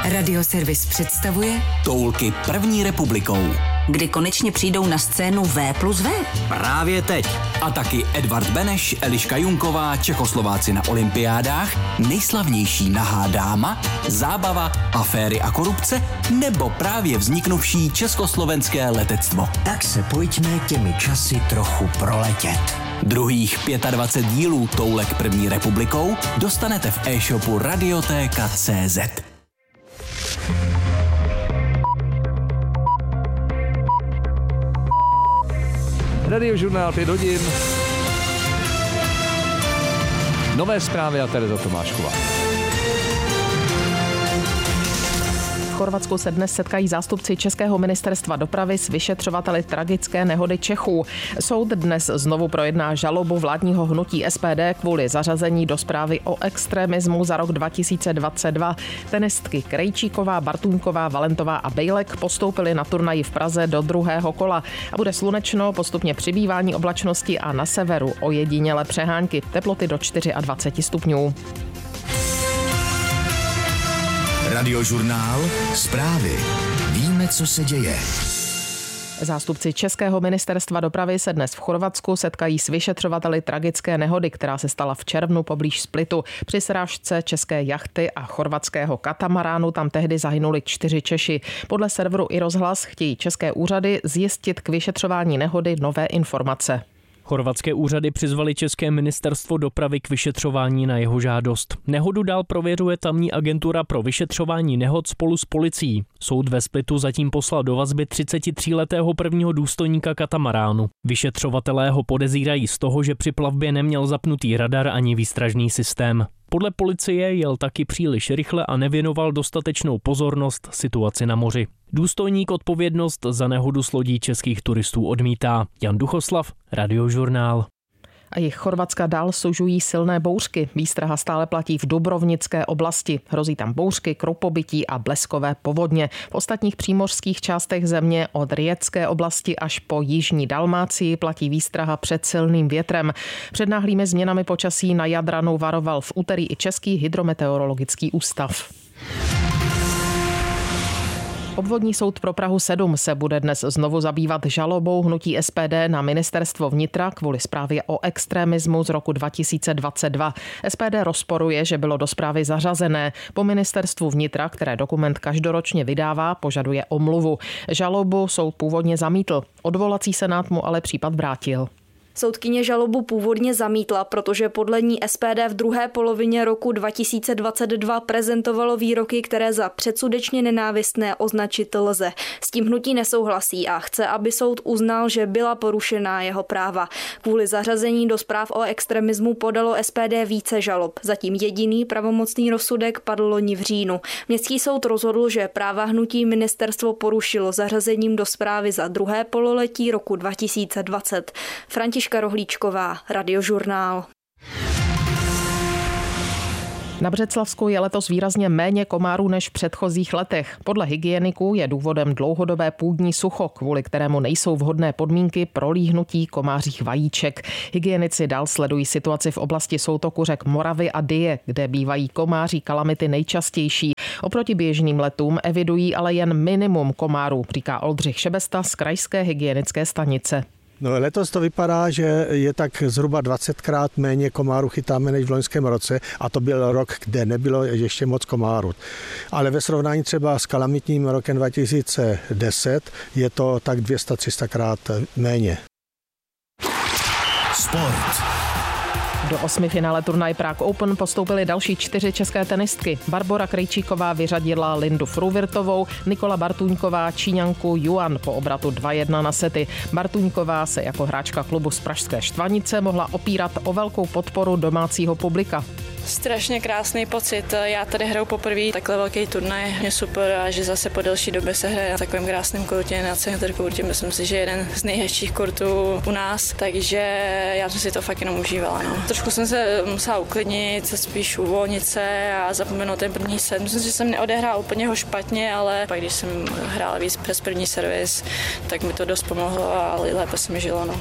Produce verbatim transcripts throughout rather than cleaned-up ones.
Radioservis představuje Toulky první republikou. Kdy konečně přijdou na scénu V plus V? Právě teď. A taky Edvard Beneš, Eliška Junková, Čechoslováci na olympiádách, nejslavnější nahá dáma, zábava, aféry a korupce, nebo právě vzniknuvší československé letectvo. Tak se pojďme těmi časy trochu proletět. Druhých dvacet pět dílů Toulek první republikou dostanete v e-shopu Radiotéka tečka cé zet. Radiožurnál pět hodin. Nové zprávy a Tereza Tomášková. V Chorvatsku se dnes setkají zástupci Českého ministerstva dopravy s vyšetřovateli tragické nehody Čechů. Soud dnes znovu projedná žalobu vládního hnutí S P D kvůli zařazení do zprávy o extremismu za rok dva tisíce dvacet dva. Tenistky Krejčíková, Bartůňková, Valentová a Bejlek postoupily na turnaji v Praze do druhého kola. A bude slunečno, postupně přibývání oblačnosti a na severu ojedinělé přehánky. Teploty do dvacet čtyři stupňů. Radiožurnál, zprávy. Víme, co se děje. Zástupci Českého ministerstva dopravy se dnes v Chorvatsku setkají s vyšetřovateli tragické nehody, která se stala v červnu poblíž Splitu. Při srážce české jachty a chorvatského katamaránu tam tehdy zahynuli čtyři Češi. Podle serveru i rozhlas chtějí české úřady zjistit k vyšetřování nehody nové informace. Chorvatské úřady přizvali České ministerstvo dopravy k vyšetřování na jeho žádost. Nehodu dál prověřuje tamní agentura pro vyšetřování nehod spolu s policií. Soud ve Splitu zatím poslal do vazby třicetitříletého prvního důstojníka katamaránu. Vyšetřovatelé ho podezírají z toho, že při plavbě neměl zapnutý radar ani výstražný systém. Podle policie jel taky příliš rychle a nevěnoval dostatečnou pozornost situaci na moři. Důstojník odpovědnost za nehodu s lodí českých turistů odmítá. Jan Duchoslav, Radiožurnál. A jich Chorvatska dál sužují silné bouřky. Výstraha stále platí v Dubrovnické oblasti. Hrozí tam bouřky, krupobytí a bleskové povodně. V ostatních přímořských částech země od Riječské oblasti až po jižní Dalmácii platí výstraha před silným větrem. Před náhlými změnami počasí na Jadranu varoval v úterý i Český hydrometeorologický ústav. Obvodní soud pro Prahu sedm se bude dnes znovu zabývat žalobou hnutí S P D na ministerstvo vnitra kvůli zprávě o extremismu z roku dva tisíce dvacet dva. S P D rozporuje, že bylo do zprávy zařazené. Po ministerstvu vnitra, které dokument každoročně vydává, požaduje omluvu. Žalobu soud původně zamítl. Odvolací senát mu ale případ vrátil. Soudkyně žalobu původně zamítla, protože podle ní S P D v druhé polovině roku dva tisíce dvacet dva prezentovalo výroky, které za předsudečně nenávistné označit lze. S tím hnutí nesouhlasí a chce, aby soud uznal, že byla porušená jeho práva. Kvůli zařazení do zpráv o extremismu podalo S P D více žalob. Zatím jediný pravomocný rozsudek padl loni v říjnu. Městský soud rozhodl, že práva hnutí ministerstvo porušilo zařazením do zprávy za druhé pololetí roku dva tisíce dvacet. Františka Rohlíčková, Radiožurnál. Na Břeclavsku je letos výrazně méně komárů než v předchozích letech. Podle hygieniků je důvodem dlouhodobé půdní sucho, kvůli kterému nejsou vhodné podmínky pro líhnutí komářích vajíček. Hygienici dál sledují situaci v oblasti soutoku řek Moravy a Dyje, kde bývají komáří kalamity nejčastější. Oproti běžným letům evidují ale jen minimum komárů, říká Oldřich Šebesta z krajské hygienické stanice. No, letos to vypadá, že je tak zhruba dvacetkrát méně komárů chytáme než v loňském roce a to byl rok, kde nebylo ještě moc komárů. Ale ve srovnání třeba s kalamitním rokem dva tisíce deset je to tak dvě stě až tři sta krát méně. Sport. Do osmifinále turnaj Prague Open postoupily další čtyři české tenistky. Barbora Krejčíková vyřadila Lindu Fruvirtovou, Nikola Bartůňková Číňanku Yuan po obratu dva jedna na sety. Bartůňková se jako hráčka klubu z pražské Štvanice mohla opírat o velkou podporu domácího publika. Strašně krásný pocit. Já tady hraju poprvé takhle velký turnaj. Je super a že zase po delší době se hraje na takovém krásném kurtě, na center kurtě. Myslím si, že je jeden z nejhezčích kurtů u nás, takže já jsem si to fakt jenom užívala. No. Trošku jsem se musela uklidnit, spíš uvolnit se a zapomenout ten první set. Myslím si, že jsem neodehrál úplně ho špatně, ale pak když jsem hrála víc přes první servis, tak mi to dost pomohlo a lépe se mi žilo. No.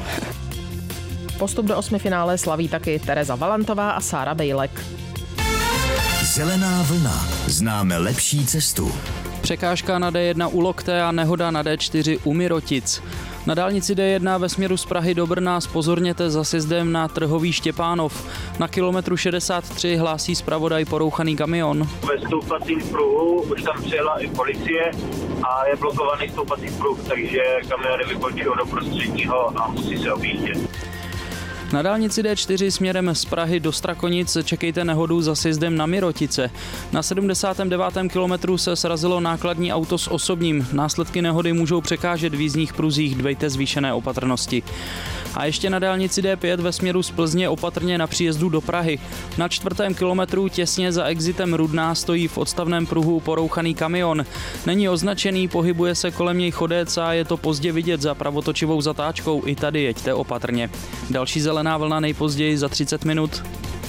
Postup do osmifinále slaví taky Tereza Valentová a Sára Bejlek. Zelená vlna. Známe lepší cestu. Překážka na D jedna u Lokte a nehoda na D čtyři u Mirotic. Na dálnici D jedna ve směru z Prahy do Brna zpozorněte za sjezdem na Trhový Štěpánov. Na kilometru šedesát tři hlásí zpravodaj porouchaný kamion. Ve stoupacím pruhu už tam přijela i policie a je blokovaný stoupací pruh, takže kamiony vybočují do prostředního a musí se objíždět. Na dálnici D čtyři směrem z Prahy do Strakonic čekejte nehodu za sjezdem na Mirotice. Na sedmdesátém devátém kilometru se srazilo nákladní auto s osobním. Následky nehody můžou překážet v jízdních pruzích, dbejte zvýšené opatrnosti. A ještě na dálnici D pět ve směru z Plzně opatrně na příjezdu do Prahy. Na čtvrtém kilometru těsně za exitem Rudná stojí v odstavném pruhu porouchaný kamion. Není označený, pohybuje se kolem něj chodec a je to pozdě vidět za pravotočivou zatáčkou. I tady jeďte opatrně. Další zelená vlna nejpozději za třicet minut.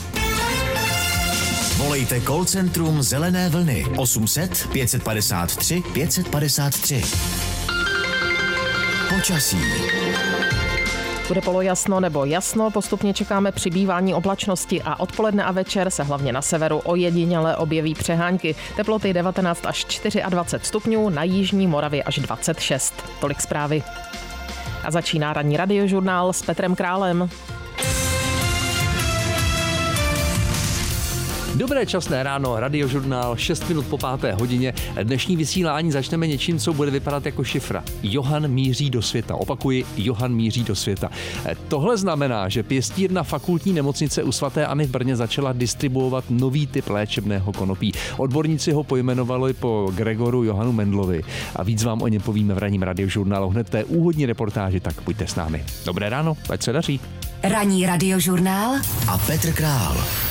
Volejte call centrum Zelené vlny osm set pět padesát tři pět padesát tři. Počasí. Bude polojasno nebo jasno, postupně čekáme přibývání oblačnosti a odpoledne a večer se hlavně na severu ojediněle objeví přehánky. Teploty devatenáct až dvacet čtyři stupňů, na jižní Moravě až dvacet šest. Tolik zprávy. A začíná ranní radiožurnál s Petrem Králem. Dobré časné ráno, radiožurnál, šest minut po páté hodině. Dnešní vysílání začneme něčím, co bude vypadat jako šifra. Johan míří do světa. Opakuji, Johan míří do světa. Tohle znamená, že pěstírna fakultní nemocnice u svaté Anny v Brně začala distribuovat nový typ léčebného konopí. Odborníci ho pojmenovali po Gregoru Johanu Mendlovi a víc vám o něm povíme v ranním radiožurnálu hned té úvodní reportáži, tak buďte s námi. Dobré ráno, ať se daří. Ranní radiožurnál a Petr Král.